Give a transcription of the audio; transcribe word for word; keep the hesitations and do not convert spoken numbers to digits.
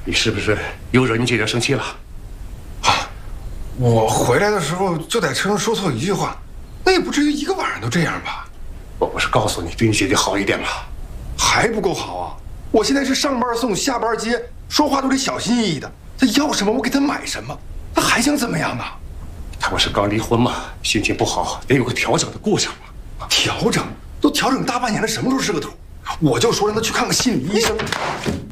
你是不是又惹你姐姐生气了？ 啊，我回来的时候就在车上说错一句话，那也不至于一个晚上都这样吧？ 我不是告诉你对你姐姐好一点吗？ 还不够好啊！我现在是上班送，下班接，说话都得小心翼翼的。他要什么我给他买什么，他还想怎么样啊？ 他不是刚离婚吗？心情不好，得有个调整的过程嘛。 调整都调整大半年了，什么时候是个头？我就说让他去看个心理医生。